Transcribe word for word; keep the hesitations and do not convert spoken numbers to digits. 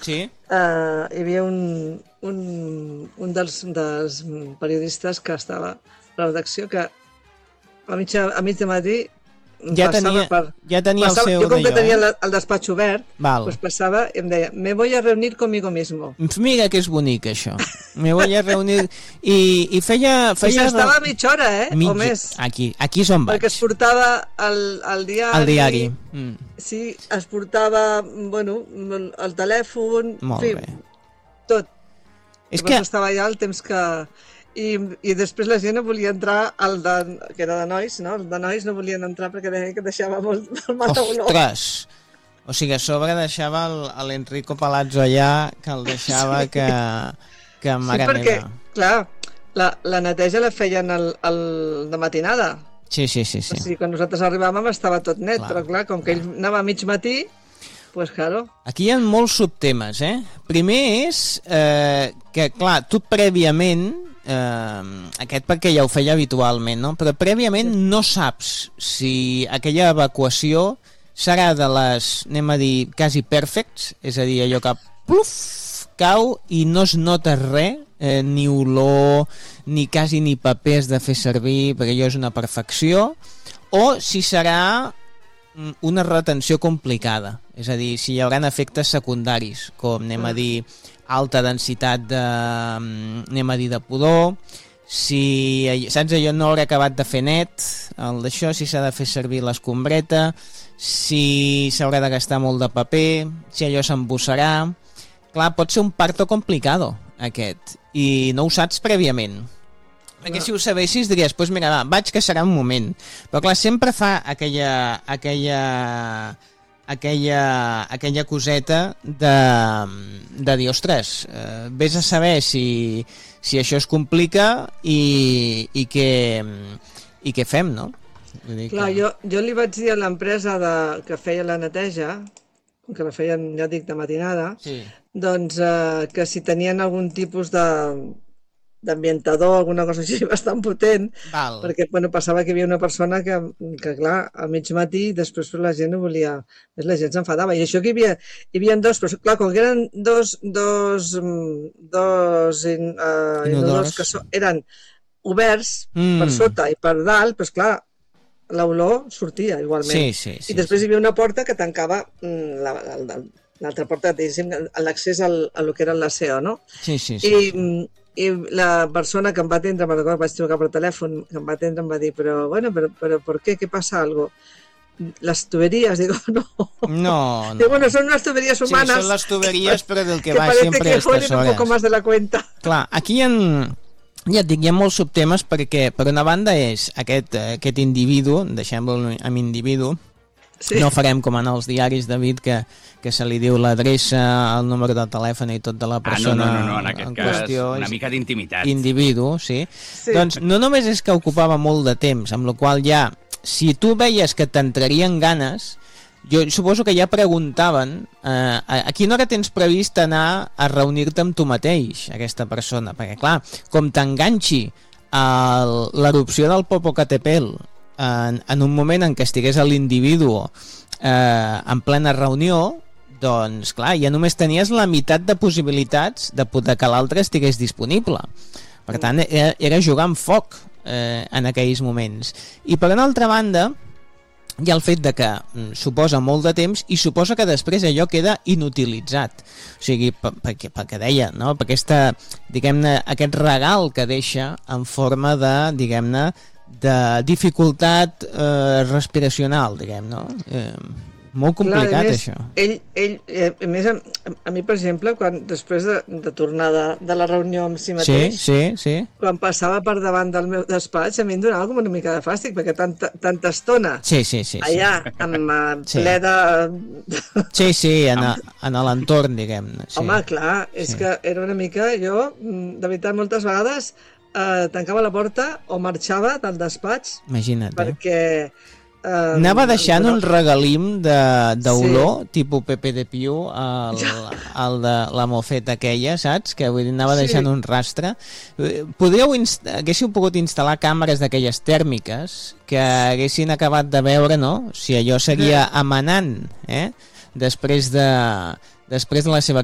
sí. uh, hi havia un, un, un dels, dels periodistes que estava a la redacció que a mig, a mig de matí ja tenia, per, ja tenia passava, el seu... jo com que d'allò, tenia eh? el despatx obert, pues passava i em deia, me voy a reunir conmigo mismo. Mira que és bonic això, me voy a reunir i, i feia, feia... I s'estava mitja hora, eh? Mig... o més. Aquí, aquí és on vaig. Perquè es portava el, el diari, el diari. Mm. Sí, es portava, bueno, el telèfon, molt en fi, bé. tot. És Llavors que... estava allà el temps que... I, i després la gent no volia entrar al de, que era de nois, no? Els de nois no volien entrar perquè deia que deixava molt, molt mal olor. Ostres! O sigui, a sobre deixava l'Enrico Palazzo allà, que el deixava sí. que... que mare sí, perquè, meva. clar, la, la neteja la feien el, el de matinada. Sí, sí, sí, sí. O sigui, quan nosaltres arribàvem estava tot net, clar. Però clar, com que ell anava a mig matí, pues claro. Aquí hi ha molts subtemes, eh? Primer és eh, que, clar, tu prèviament... Uh, aquest perquè ja ho feia habitualment, no? Però prèviament no saps si aquella evacuació serà de les, anem a dir, quasi perfects, és a dir, allò que pluf, cau i no es nota res, eh, ni olor, ni quasi ni papers de fer servir, perquè allò és una perfecció, o si serà una retenció complicada, és a dir, si hi haurà efectes secundaris, com anem a dir alta densitat de, anem a dir, de pudor, si, saps, allò no haurà acabat de fer net, el d'això, si s'ha de fer servir l'escombreta, si s'haurà de gastar molt de paper, si allò s'embussarà... Clar, pot ser un parto complicado, aquest, i no ho saps prèviament. Perquè si ho sabessis diries, pues mira, va, vaig que serà un moment. Però clar, sempre fa aquella... aquella aquella, aquella coseta de, de dir, ostres, eh, vés a saber si, si això es complica i, i, què, i què fem, no? Vull dir clar, que... jo, jo li vaig dir a l'empresa que feia la neteja, que la feien, ja dic, de matinada, sí. doncs eh, que si tenien algun tipus de d'ambientador, alguna cosa així bastant potent, Val. Perquè bueno, passava que hi havia una persona que, que clar, a mig matí, després la gent no volia, la gent s'enfadava, i això que hi havia, hi havia dos, però clar, com que eren dos, dos, dos in, uh, inodors que so, eren oberts mm. per sota i per dalt, doncs clar, l'olor sortia igualment. Sí, sí, sí, I després sí. hi havia una porta que tancava la, la, la, l'altra porta, diguéssim, l'accés al, a lo que era l'aseo, no? Sí, sí, sí. I, sí. I la persona que em va atendre, me'n recordo, vaig trucar per telèfon, que em va atendre em va dir, però, bueno, però, però ¿por qué? ¿Qué pasa algo? Las tuberías, digo, no. No, no. Digo, bueno, son unas tuberías humanas. Sí, son las tuberías, que, pero del que, que va parece siempre que a estas joden horas. un poco más de la cuenta. Clar, aquí hi ha, ja et dic, hi ha molts subtemes perquè, per una banda, és aquest, aquest individu, deixem-lo amb individu, sí. No farem com en els diaris, David, que, que se li diu l'adreça, el número de telèfon i tot de la persona. Ah, no, no, no, no, en aquest en cas qüestió, una mica d'intimitat. Individu, sí. sí. Doncs no només és que ocupava molt de temps, amb la qual ja, si tu veies que t'entrarien ganes, jo suposo que ja preguntaven eh, a, a quina hora tens previst anar a reunir-te amb tu mateix, aquesta persona, perquè clar, com t'enganxi l'erupció del Popocatépetl en, en un moment en què estigués l'individu eh, en plena reunió, doncs clar, ja només tenies la meitat de possibilitats de, de que l'altre estigués disponible. Per tant, era, era jugar amb foc eh, en aquells moments. I per una altra banda, hi ha el fet de que suposa molt de temps i suposa que després allò queda inutilitzat. O sigui, perquè, perquè deia, no? Per aquesta, diguem-ne, aquest regal que deixa en forma de, diguem-ne, de dificultat eh, respiracional, diguem, no? Eh, molt complicat. Clar, més, això. Ell, ell eh, a més, a, a mi, per exemple, quan, després de, de tornar de, de la reunió amb si mateix, sí, sí, sí. Quan passava per davant del meu despatx, a mi em donava com una mica de fàstic, perquè tanta, tanta estona sí, sí, sí, allà, sí. amb sí. ple de... Sí, sí, en, a, en l'entorn, diguem-ne. Sí. Home, clar, és sí. que era una mica... Jo, de veritat, moltes vegades eh, tancava la porta o marxava del despatx. Imagina't, perquè... Uh, Anava deixant un regalim d'olor, sí. tipus Pepe de Piu, el, el de la mofeta aquella, saps? Que vull dir, anava sí. deixant un rastre. Podríeu haguéssiu pogut instal·lar càmeres d'aquelles tèrmiques que haguessin acabat de veure, no? Si allò seguia emanant, eh? Després de... després de la seva